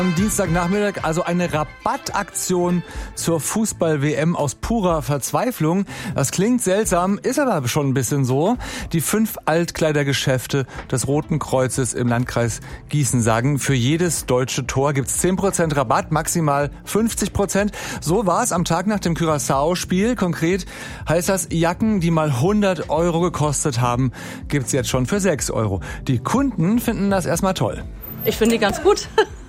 Am Dienstagnachmittag also eine Rabattaktion zur Fußball-WM aus purer Verzweiflung. Das klingt seltsam, ist aber schon ein bisschen so. Die 5 Altkleidergeschäfte des Roten Kreuzes im Landkreis Gießen sagen, für jedes deutsche Tor gibt's 10% Rabatt, maximal 50%. So war es am Tag nach dem Curaçao-Spiel. Konkret heißt das, Jacken, die mal 100 € gekostet haben, gibt's jetzt schon für 6 €. Die Kunden finden das erstmal toll. Ich finde die ganz gut.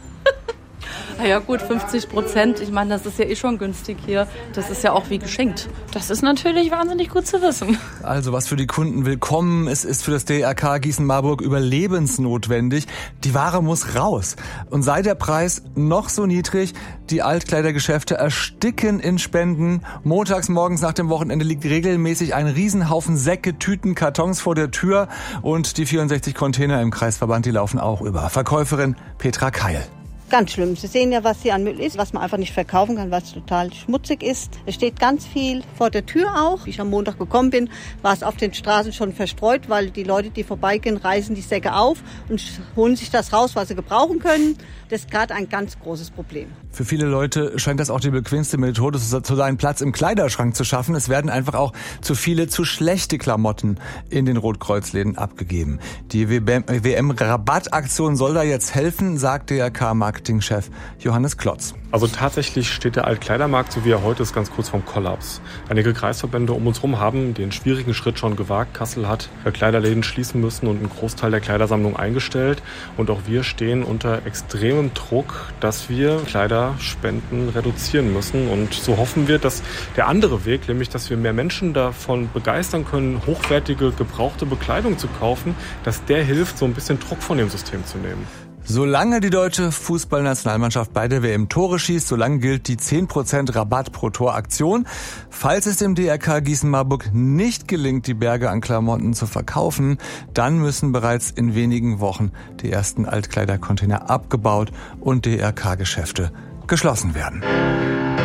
Ja gut, 50%. Ich meine, das ist ja eh schon günstig hier. Das ist ja auch wie geschenkt. Das ist natürlich wahnsinnig gut zu wissen. Also was für die Kunden willkommen, es ist für das DRK Gießen-Marburg überlebensnotwendig. Die Ware muss raus. Und sei der Preis noch so niedrig, die Altkleidergeschäfte ersticken in Spenden. Montags morgens nach dem Wochenende liegt regelmäßig ein Riesenhaufen Säcke, Tüten, Kartons vor der Tür. Und die 64 Container im Kreisverband, die laufen auch über. Verkäuferin Petra Keil. Ganz schlimm. Sie sehen ja, was hier an Müll ist, was man einfach nicht verkaufen kann, was total schmutzig ist. Es steht ganz viel vor der Tür auch. Wie ich am Montag gekommen bin, war es auf den Straßen schon verstreut, weil die Leute, die vorbeigehen, reißen die Säcke auf und holen sich das raus, was sie gebrauchen können. Das ist gerade ein ganz großes Problem. Für viele Leute scheint das auch die bequemste Methode zu sein, Platz im Kleiderschrank zu schaffen. Es werden einfach auch zu viele, zu schlechte Klamotten in den Rotkreuzläden abgegeben. Die WM-Rabattaktion soll da jetzt helfen, sagt DRK-Marketingchef Johannes Klotz. Also tatsächlich steht der Altkleidermarkt, so wie er heute ist, ganz kurz vorm Kollaps. Einige Kreisverbände um uns herum haben den schwierigen Schritt schon gewagt. Kassel hat Kleiderläden schließen müssen und einen Großteil der Kleidersammlung eingestellt. Und auch wir stehen unter extremem Druck, dass wir Kleiderspenden reduzieren müssen. Und so hoffen wir, dass der andere Weg, nämlich dass wir mehr Menschen davon begeistern können, hochwertige, gebrauchte Bekleidung zu kaufen, dass der hilft, so ein bisschen Druck von dem System zu nehmen. Solange die deutsche Fußballnationalmannschaft bei der WM Tore schießt, solange gilt die 10% Rabatt pro Tor Aktion. Falls es dem DRK Gießen-Marburg nicht gelingt, die Berge an Klamotten zu verkaufen, dann müssen bereits in wenigen Wochen die ersten Altkleidercontainer abgebaut und DRK-Geschäfte geschlossen werden.